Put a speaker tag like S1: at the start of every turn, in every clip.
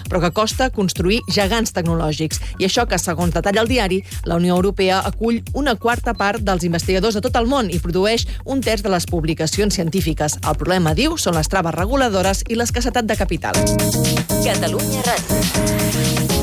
S1: però que costa construir gegants tecnològics. I això que, segons detalla el diari, la Unió Europea acull una quarta part dels investigadors de tot el món i produeix un terç de les publicacions científiques. El problema, diu, són les traves reguladores i l'escassetat de capital.
S2: Catalunya Ràdio.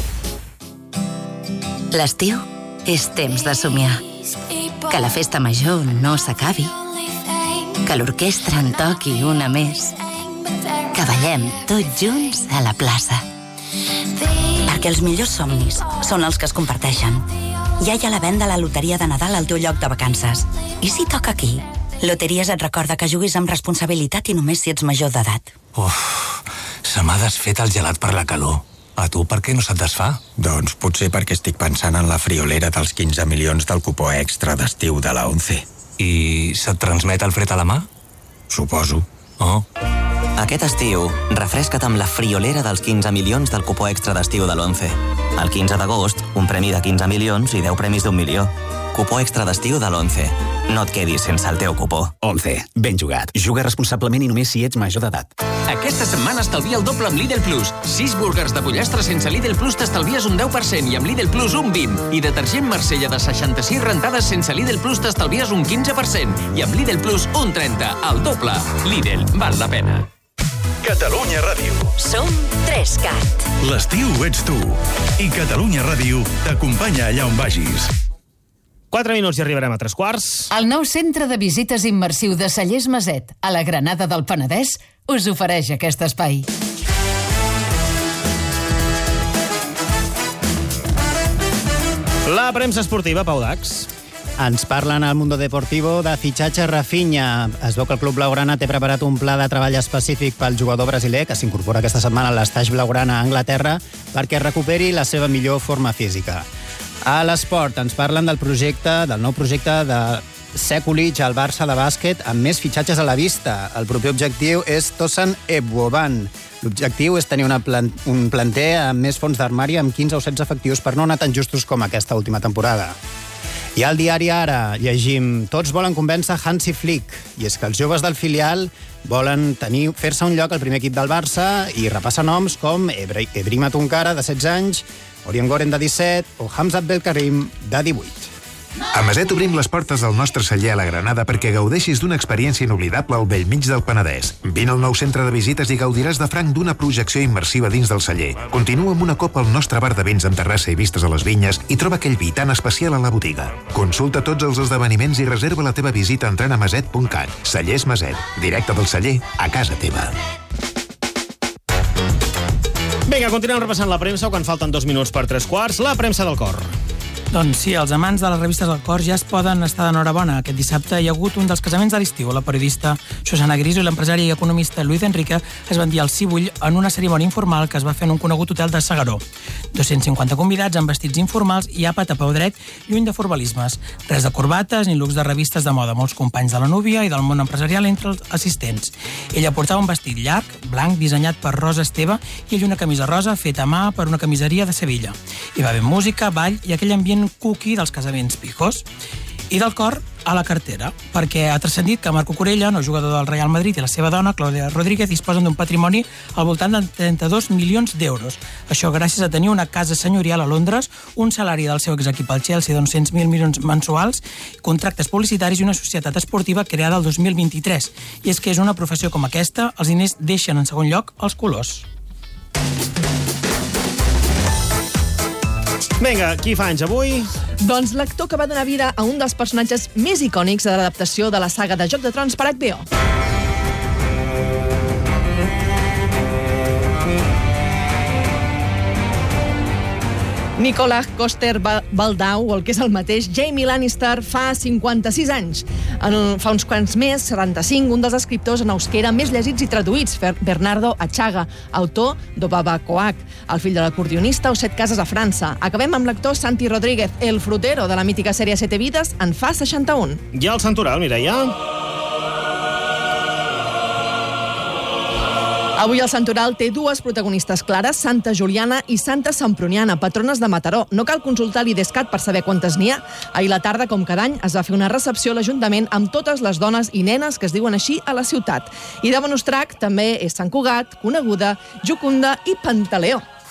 S2: L'estiu és temps de somiar. Que la festa major no s'acabi. Que l'orquestra en toqui una més. Que ballem tots junts a la plaça. Perquè els millors somnis són els que es comparteixen. Ja hi ha a la venda la loteria de Nadal al teu lloc de vacances. I si toca aquí? Loteries et recorda que juguis amb responsabilitat i només si ets major d'edat.
S3: Se m'ha desfet el gelat per la calor. A tu per què no se't desfà?
S4: Doncs potser perquè estic pensant en la friolera dels 15 milions del cupó extra d'estiu de la 11.
S3: I se't transmet el fred a la mà?
S4: Suposo.
S5: Aquest estiu, refresca't amb la friolera dels 15 milions del cupó extra d'estiu de l'11. El 15 d'agost, un premi de 15 milions i 10 premis d'1 milió. Cupó extra d'estiu de l'11. No et quedis sense el teu cupó.
S6: 11. Ben jugat. Juga responsablement i només si ets major d'edat.
S7: Aquesta setmana estalvia el doble amb Lidl Plus. 6 búlgars de pollastre sense Lidl Plus t'estalvies un 10% i amb Lidl Plus un 20%. I detergent Marsella de 66 rentades sense Lidl Plus t'estalvies un 15% i amb Lidl Plus un 30%. El doble. Lidl, val la pena.
S8: Catalunya Ràdio.
S2: Som 3CAT.
S8: L'estiu ets tu. I Catalunya Ràdio t'acompanya allà on vagis.
S9: 4 minuts i arribarem a 3/4.
S10: El nou centre de visites immersiu de Cellers Maset, a la Granada del Penedès, us ofereix aquest espai.
S9: La premsa esportiva, Pau Dax.
S11: Ens parlen al Mundo Deportivo de fitxatge Rafinha. Es veu que el club blaugrana té preparat un pla de treball específic pel jugador brasiler que s'incorpora aquesta setmana a l'estaix blaugrana a Anglaterra perquè recuperi la seva millor forma física. A l'esport ens parlen del nou projecte de Sekulic al Barça de bàsquet amb més fitxatges a la vista. El proper objectiu és Tosan Eboban. L'objectiu és tenir un planter amb més fons d'armari amb 15 o 16 efectius per no anar tan justos com aquesta última temporada. I al diari Ara llegim: tots volen convèncer Hansi Flick, i és que els joves del filial volen fer-se un lloc al primer equip del Barça i repassa noms com Ebrima Tunkara, de 16 anys, Orien Goren, de 17, o Hamza Abdelkarim, de 18.
S12: A Maset obrim les portes del nostre celler a la Granada perquè gaudeixis d'una experiència inoblidable al bell mig del Penedès. Vine al nou centre de visites i gaudiràs de franc d'una projecció immersiva dins del celler. Continua amb una copa al nostre bar de vins amb terrassa i vistes a les vinyes i troba aquell vi tan especial a la botiga. Consulta tots els esdeveniments i reserva la teva visita entrant a maset.cat. Cellers Maset, directe del celler a casa teva.
S9: Vinga, continuem repassant la premsa quan falten 2 minuts per 3/4. La premsa del cor.
S13: Doncs sí, els amants de les revistes del cor ja es poden estar d'enhorabona. Aquest dissabte hi ha hagut un dels casaments de l'estiu. La periodista Susana Griso i l'empresari i economista Luis Enrique es van dir al Cibull en una cerimònia informal que es va fer en un conegut hotel de S'Agaró. 250 convidats amb vestits informals i àpat a peu dret, lluny de formalismes. Res de corbates ni looks de revistes de moda. Molts companys de la núvia i del món empresarial entre els assistents. Ella portava un vestit llarg, blanc, dissenyat per Rosa Esteve, i ell una camisa rosa feta a mà per una camiseria de Sevilla. Hi va haver música, ball i aquell ambient cookie dels casaments pijos. I del cor a la cartera, perquè ha transcendit que Marco Corella, nou jugador del Real Madrid, i la seva dona, Clàudia Rodríguez, disposen d'un patrimoni al voltant de 32 milions d'euros. Això gràcies a tenir una casa senyorial a Londres, un salari del seu exequip al Chelsea d'100.000 milions mensuals, contractes publicitaris i una societat esportiva creada el 2023. I és que és una professió com aquesta, els diners deixen en segon lloc els colors.
S9: Vinga, qui fa anys avui?
S1: Doncs l'actor que va donar vida a un dels personatges més icònics de l'adaptació de la saga de Joc de Trons per HBO. Nicolas Coster-Waldau, o el que és el mateix, Jamie Lannister, fa 56 anys. Fa uns quants més, 75, un dels escriptors en euskera més llegits i traduïts, Bernardo Achaga, autor d'Obaba Coac, el fill de l'acordionista o 7 cases a França. Acabem amb l'actor Santi Rodríguez, el frutero de la mítica sèrie 7 vides, en fa 61.
S9: I el santoral, Mireia?
S1: Avui el santoral té dues protagonistes clares, Santa Juliana i Santa Semproniana, patrones de Mataró. No cal consultar l'IDESCAT per saber quantes n'hi ha. Ahir a la tarda, com cada any, es va fer una recepció a l'Ajuntament amb totes les dones i nenes que es diuen així a la ciutat. I de bonus track també és Sant Cugat, Coneguda, Jocunda i Pantaleó.